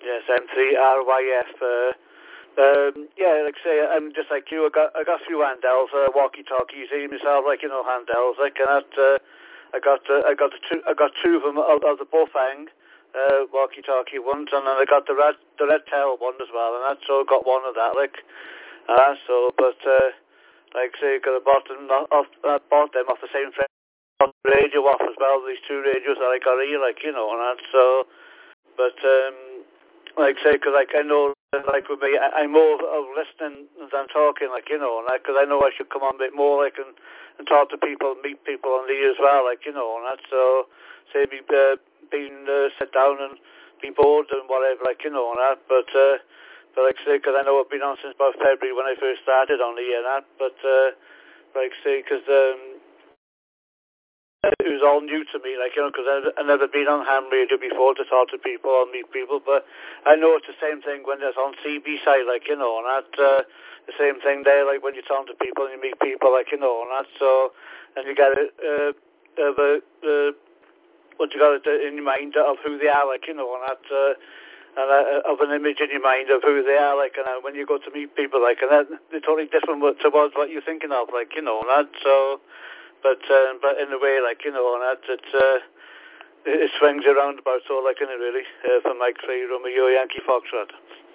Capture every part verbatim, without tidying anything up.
Yes, M three R Y F. Uh, um, yeah, like I say, I'm just like you. I got I got a few handhelds, uh, walkie-talkies, even myself, like you know, handhelds. Like and that, uh, I got uh, I got the two I got two of them out of the Bofang uh, walkie-talkie ones, and then I got the red the red tail one as well, and that's so I got one of that, like. Uh, so, but uh, like I say, I got I bought them off uh, bought them off the same friend. Radio off as well. These two radios that I got here, like you know, and that. So, but um, like I say, because like I know, like with me, I, I'm more of listening than talking, like you know, and because I know I should come on a bit more, like and, and talk to people, meet people on the as well, like you know, and that. So, say me uh, being uh, sit down and be bored and whatever, like you know, and that. But uh, but like I say, because I know I've been on since about February when I first started on the year, and that. But uh, like I say, because um. it was all new to me, like, you know, because I've never been on ham radio before to talk to people or meet people, but I know it's the same thing when it's on C B side, like, you know, and that, uh, the same thing there, like, when you're talking to people and you meet people, like, you know, and that, so, and you got it, uh, uh, the, uh, what you got it in your mind of who they are, like, you know, and that, uh, and uh, of an image in your mind of who they are, like, and uh, when you go to meet people, like, and that, they're totally different towards what you're thinking of, like, you know, and that, so, but um, but in a way, like you know, and that it uh, it swings around about so like in it really uh, from Mike Three Romeo Yankee Foxtrot.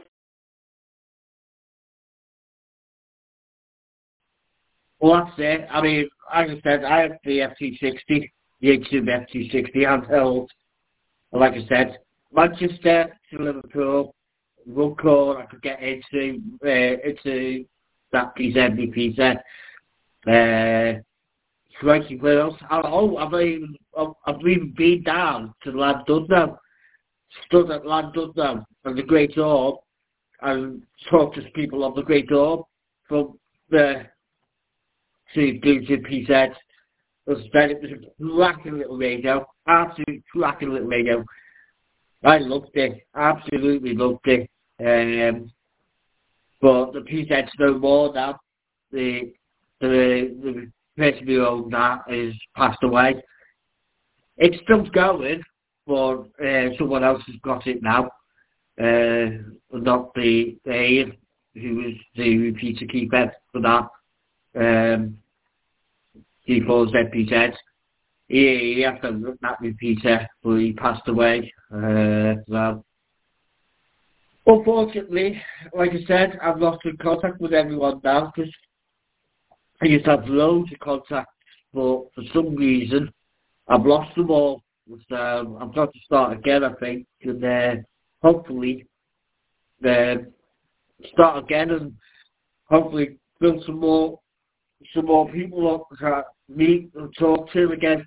Well, that's it. I mean, as I said, I have the F T sixty, the H two F T sixty handheld. And like I said, Manchester to Liverpool, one call I could get into uh, into that P Z, the P Z. Uh, Striking Wales. Oh, I've even I've, I've even been down to Llandudno, stood at Llandudno and the Great Orb, and talked to people on the Great Orb from the to do to P Z. It was very, it was a cracking little radio, absolutely cracking little radio. I loved it, absolutely loved it. Um, but the P Z's no more now. The the the person who owned that has passed away. It's still going, but uh, someone else has got it now. Uh, not the the who was the repeater keeper for that. Um, he calls Z P Z. He, he had to that repeater, but he passed away. Uh, so, unfortunately, like I said, I've lost in contact with everyone now because I used to have loads of contacts, but for some reason I've lost them all. So I've got to start again, I think, and uh, hopefully uh, start again and hopefully build some more some more people up to meet and talk to again.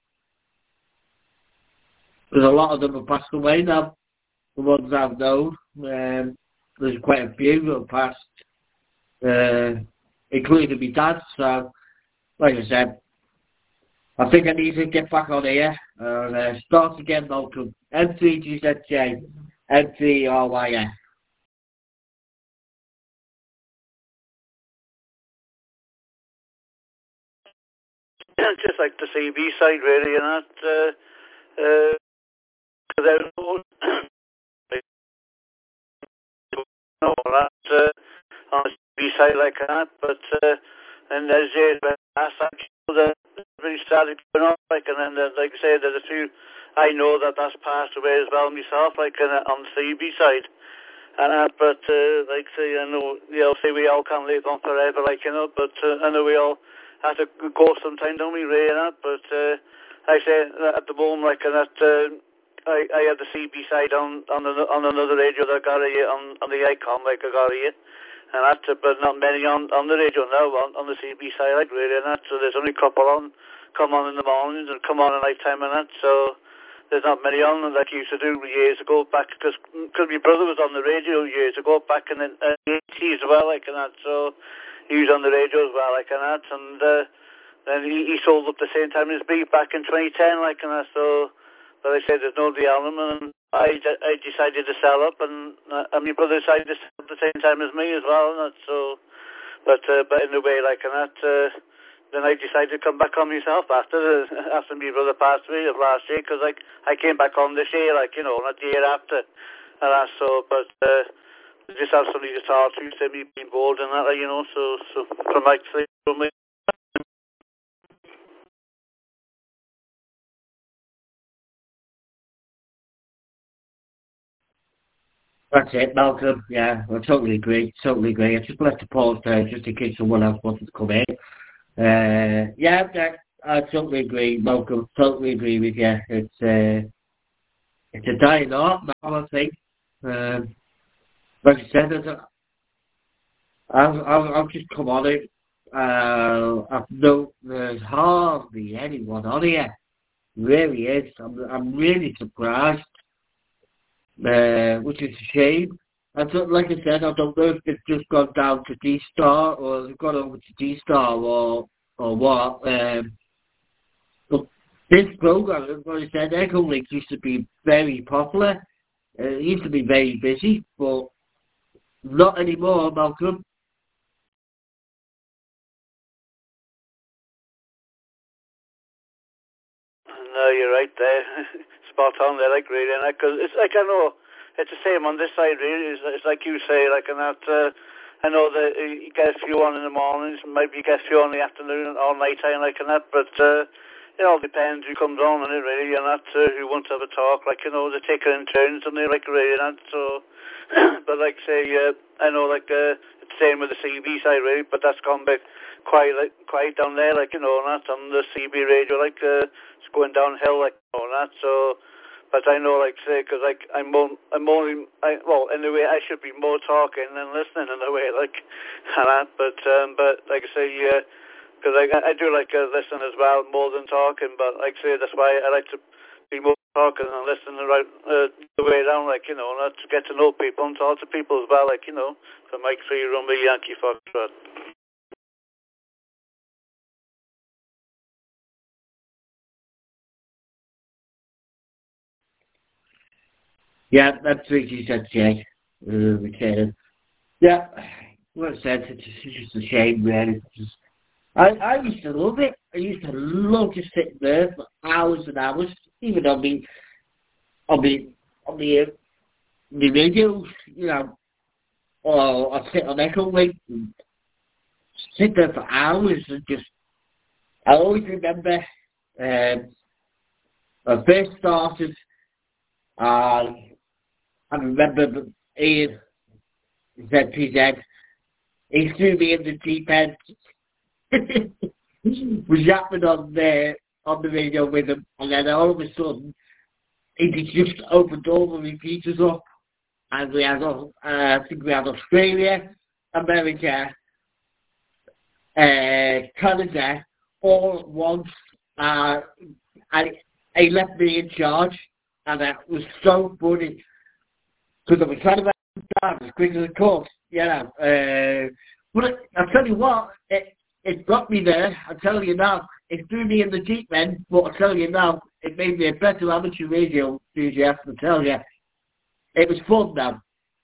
There's a lot of them have passed away now, the ones I've known. Um, there's quite a few that have passed, uh, including my dad. So, like I said, I think I need to get back on here and uh, start again, Malcolm. M three G Z J, M three R Y F. Just like the C B side, really, and that. Uh, uh, there was no that uh, on the C B side like that, but uh, and there's years when I that really started going on, like, and then uh, like I say, there's a few I know that that's passed away as well myself, like uh, on the C B side. And uh, but uh, like say, I know you know, say we all can't live on forever, like you know. But uh, I know we all have to go sometime, don't we, Ray? And that. But uh, I say uh, at the moment, like and that, uh, I I had the C B side on on, the, on another radio that I got here on on the Icon, like I got here, and that. Uh, but not many on on the radio now on on the C B side, like really, and that. So there's only a couple on come on in the mornings and come on at night time and that. So. There's not many on like you used to do years ago back, because my brother was on the radio years ago back in the uh, eighties as well, like and that, so he was on the radio as well, like and that, and uh, then he, he sold up the same time as me back in twenty ten, like and that, so, but I said there's nobody on him, and I, I decided to sell up, and, uh, and my brother decided to sell up the same time as me as well, and that, so, but, uh, but in a way, like and that, uh, then I decided to come back on myself after the, after my brother passed away of last year, because like I came back on this year, like you know, not the year after, and that, so, but, uh, just have somebody to talk to, instead of me being bored and that, like, you know, so, so, from like, from me. That's it, Malcolm. Yeah, I totally agree. Totally agree. I just left a pause there just in case someone else wanted to come in. Uh, yeah, yeah, I totally agree, Malcolm. Totally agree with you. It's uh, it's a dying art now, I think. Um, like I said, there's a, I've, I've, I've just come on it. Uh, I've no, there's hardly anyone on here. Really is. I'm, I'm really surprised. Uh, which is a shame. I thought, like I said, I don't know if it's just gone down to D-Star or it's gone over to D-Star or or what. Um, but this program, like I said, Echo Links used to be very popular. Uh, it used to be very busy, but not anymore, Malcolm. No, you're right there. Spot on there, like, really, and because it's like, I know, it's the same on this side, really. It's, it's like you say, like, and that, uh, I know that you get a few on in the mornings, maybe you get a few on in the afternoon or night time, like, and that, but, uh, it all depends who comes on, and it really, and that, uh, who wants to have a talk, like, you know, they take it in turns, and they like, really, and that, so, but, like, say, uh, I know, like, uh, it's the same with the C B side, really, but that's gone back quiet, like, quiet down there, like, you know, and that, on the C B radio, like, uh, it's going downhill, like, you know, and that, so, but I know, like, say, because, like, I'm, more, I'm only, I, well, in a way, I should be more talking than listening, in a way, like, and that, but, um, but, like I say, uh, because I, I do like uh, listen as well, more than talking, but, like I say, that's why I like to be more talking and listen the right, uh, the way around, like, you know, and to get to know people and talk to people as well, like, you know, from Mike Three Rumble Yankee Foxtrot. Yeah, that's what you said, Jay. Uh, okay. Yeah, what I said, it's just, it's just a shame, really. Just, I, I used to love it. I used to love just sitting there for hours and hours, even on the on the on the, uh, the radio, you know, or I sit on Echo Link and sit there for hours and just. I always remember um, when I first started. Uh, I remember Ian Z P Z. He threw me in the deep end. Was yapping on the on the radio with him, and then all of a sudden he just opened all the repeaters up, and we had uh, I think we had Australia, America, uh, Canada, all at once, uh, and he left me in charge, and that was so funny because I was trying to make it down as quick as I could, you know. Uh, but I tell you what, it it got me there. I tell you now, it threw me in the deep end, but I tell you now, it made me a better amateur radio enthusiast. I tell you, it was fun now.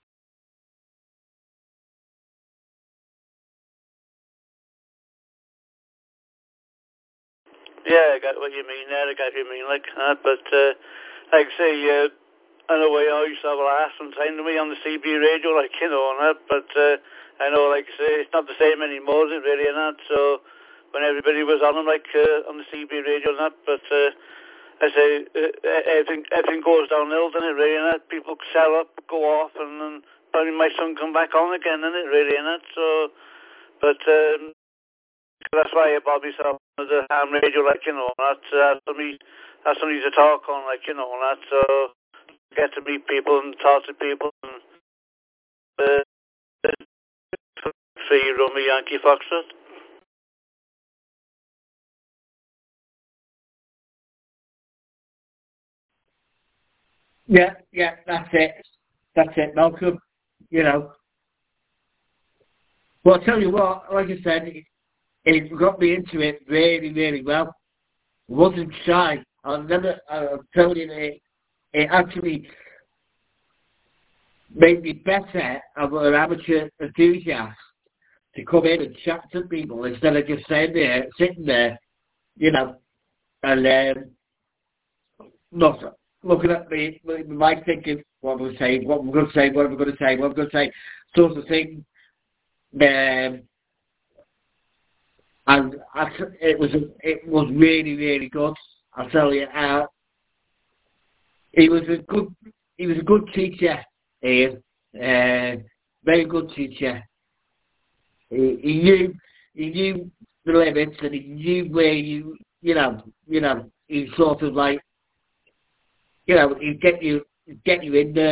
Yeah, I got what you mean there, I got what you mean, like that, but, uh, like I say, uh, I know I used to have a laugh sometimes to me on the C B radio, like, you know, and that, but, uh, I know, like I say, it's not the same anymore, is it really, and that, so, when everybody was on them, like, uh, on the C B radio and that, but, uh, I say, uh, everything, everything goes downhill, doesn't it, really, and that, people sell up, go off, and then, probably my son come back on again, isn't it, really, and that, so, but, um, that's why I bought myself the ham radio, like, you know, that's, uh, for me, that's something to talk on, like, you know, and that's, so, get to meet people and talk to people, and, uh, free Rummy Yankee Foxtrot. Yeah, yeah, that's it. That's it, Malcolm. You know. Well, I'll tell you what, like I said, it, it got me into it really, really well. I wasn't shy. I'll never, I'll tell you, it, it actually made me better as an amateur enthusiast to come in and chat to people instead of just sitting there, sitting there, you know, and um, not looking at me, we might thinking, what am I saying, what am I going to say, what am I going to say, what am I going to say, sort of thing. Um, and I, it was it was really, really good. I'll tell you, uh, he was a good he was a good teacher, Ian. Uh, very good teacher. He, he knew he knew the limits, and he knew where you you know you know he sort of like you know he'd get you he'd get you in there.